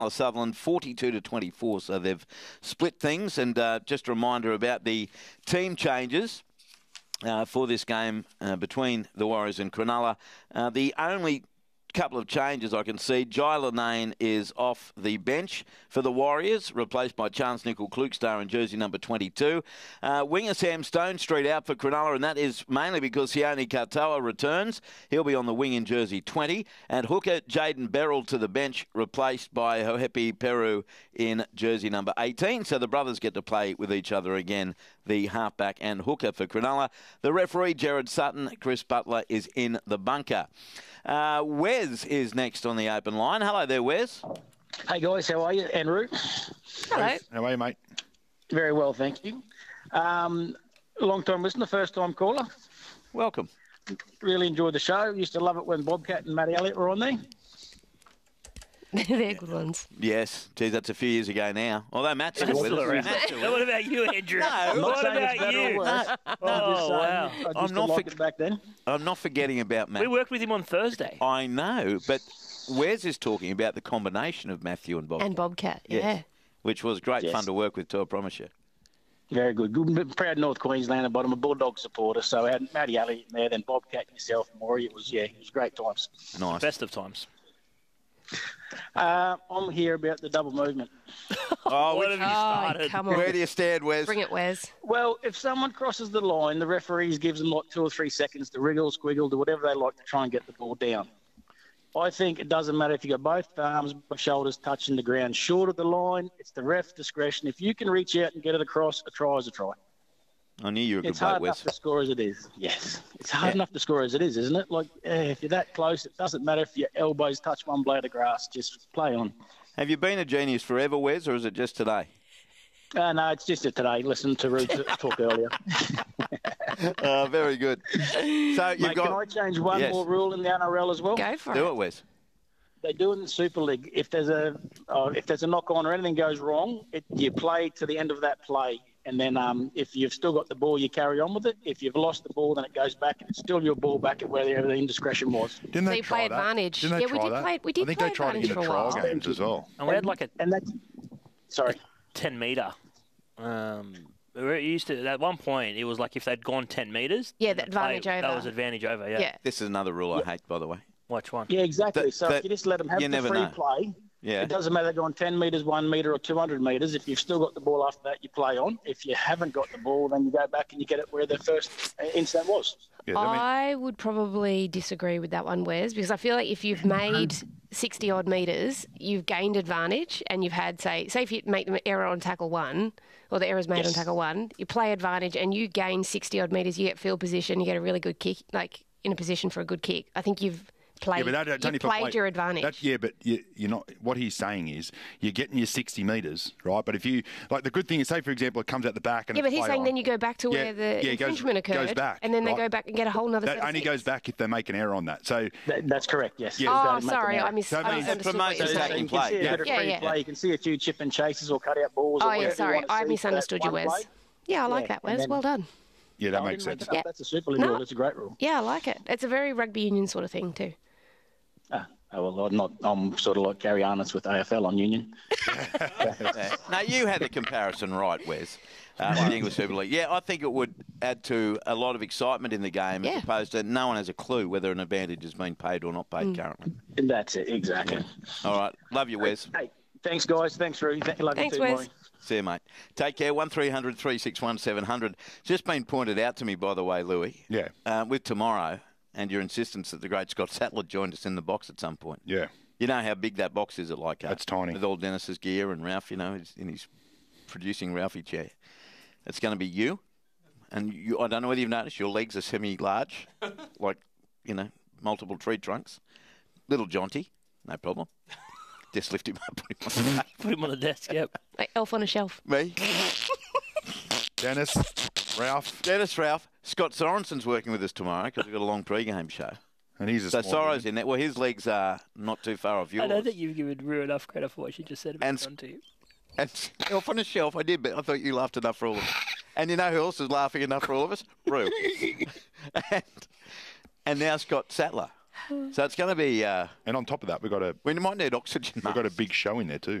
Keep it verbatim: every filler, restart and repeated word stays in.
of Sutherland, forty-two to twenty-four. So they've split things. And uh, just a reminder about the team changes uh, for this game uh, between the Warriors and Cronulla. Uh, the only couple of changes I can see. Jai Lanane is off the bench for the Warriors, replaced by Chance Nickel-Klukestar in jersey number twenty-two. Uh, winger Sam Stonestreet out for Cronulla, and that is mainly because Sione Katoa returns. He'll be on the wing in jersey twenty. And hooker Jaden Beryl to the bench, replaced by Hohepi Peru in jersey number eighteen. So the brothers get to play with each other again, the halfback and hooker for Cronulla. The referee, Jared Sutton. Chris Butler is in the bunker. Uh, Wes is next on the open line. Hello there, Wes. Hey, guys. How are you? Andrew? Hello. How are you, mate? Very well, thank you. Um, long-time listener, first-time caller. Welcome. Really enjoyed the show. Used to love it when Bobcat and Matty Elliott were on there. They're good ones. Yes. Geez, that's a few years ago now. Although Matt's still with us. Matt's still with us. What about you, Andrew? No, what about you? No, no, oh, wow. I I'm used not to like for- it back then. I'm not forgetting about Matt. We worked with him on Thursday. I know, but Wes is talking about the combination of Matthew and Bob. And Bobcat, Yes. yeah. Which was great Yes. fun to work with, too, I promise you. Very good. Good. Proud North Queenslander, but I'm a Bulldog supporter, so I had Matty Elliott in there, then Bobcat and yourself, Maury. It was, yeah, it was great times. Nice. Best of times. Uh, I'm here about the double movement. Oh, What which- have you Oh, started? come on. where do you stand, Wes? Bring it, Wes. Well, if someone crosses the line, the referees gives them like two or three seconds to wriggle, squiggle, do whatever they like to try and get the ball down. I think it doesn't matter if you got both arms, both shoulders touching the ground short of the line. It's the ref's discretion. If you can reach out and get it across, a try is a try. I knew you were a good It's bloke, hard Wes. enough to score as it is. Yes, it's hard Yeah. enough to score as it is, isn't it? Like, eh, if you're that close, it doesn't matter if your elbows touch one blade of grass. Just play on. Have you been a genius forever, Wes, or is it just today? Uh, no, it's just a today. Listen to Rude talk earlier. uh, very good. So you've Mate, got... can I change one Yes. more rule in the N R L as well? Go for Do it. it, Wes. They do in the Super League. If there's a oh, if there's a knock on or anything goes wrong, it, you play to the end of that play, and then um, if you've still got the ball, you carry on with it. If you've lost the ball, then it goes back, and it's still your ball back at wherever the indiscretion was. Didn't So they you try play that? advantage. Didn't they Yeah, we try did that? play- we did I think play they tried it in advantage the for a trial while. games as well. And we had like a And that's sorry. ten metre. Um, it used to at one point it was like if they'd gone ten metres. Yeah, the the advantage play- over. That was advantage over. Yeah. Yeah. This is another rule I hate, by the way. Which one? Yeah, exactly. That- so that- if you just let them have you the never free know. play, Yeah. it doesn't matter going ten metres, one metre, or two hundred metres. If you've still got the ball after that, you play on. If you haven't got the ball, then you go back and you get it where the first incident was. Yeah, I mean, I would probably disagree with that one, Wes, because I feel like if you've made sixty odd metres, you've gained advantage, and you've had, say, say if you make the error on tackle one, or the error's made Yes. on tackle one, you play advantage, and you gain sixty odd metres. You get field position, you get a really good kick, like in a position for a good kick. I think you've played. yeah, but that, that's you've only for played play- your advantage. That, yeah, but you, you're not. What he's saying is you're getting your sixty metres, right? But if you like, the good thing is, say for example, it comes out the back and yeah, but it's he's play saying on. then you go back to Yeah, where the yeah, it goes- infringement occurred, goes back, and then they right? go back and get a whole nother. That set of only six. goes back if they make an error on that. So That, that's correct, yes. Yeah. Oh, Don't make an sorry, error. I, mis- That I means- misunderstood promotes what So, you're so attacking you saying. can see play. a bit of Yeah, free yeah. play. You can see a few chip and chases or cut out balls. Oh, or yeah, whatever you sorry, want to I see misunderstood for you, that one Wes. play. Yeah, I like Yeah, that, and Wes. then- Well done. yeah, that No, I makes didn't make sense. it up. Yeah. That's a Super League No. rule. It's a great rule. Yeah, I like it. It's a very rugby union sort of thing too. Ah, oh, well, I'm not. I'm sort of like Gary Arnott with A F L on Union. Yeah. Now, you had the comparison right, Wes, uh, with the English Super League. Yeah, I think it would add to a lot of excitement in the game Yeah. as opposed to no one has a clue whether an advantage has been paid or not paid Mm. currently. And that's it, exactly. All right. Love you, Wes. Hey, thanks, guys. Thanks, Rudy. Thank you, love Thanks, you too, Wes. Maury. See you, mate. Take care. one three hundred three six one seven hundred. Just been pointed out to me, by the way, Louis, Yeah, uh, with tomorrow and your insistence that the great Scott Sattler joined us in the box at some point. yeah. You know how big that box is at Leichhardt? That's tiny. With all Dennis's gear and Ralph, you know, he's in his producing Ralphie chair. It's going to be you. And you, I don't know whether you've noticed, your legs are semi-large, like, you know, multiple tree trunks. Little Jonty, no problem. Just lift him up, put him on the Put him on the desk. Yep. Like elf on a shelf. Me, Dennis, Ralph, Dennis, Ralph. Scott Sorensen's working with us tomorrow because we've got a long pre-game show. and he's a So small Sorrow's man. in there. Well, his legs are not too far off yours. I don't think you've given Rue enough credit for what she just said about And- John to you. And Elf on a Shelf, I did, but I thought you laughed enough for all of us. And you know who else is laughing enough for all of us? Rue. and, and now Scott Sattler. So it's going to be. Uh, And on top of that, we've got a we might need oxygen. we've got a big show in there too.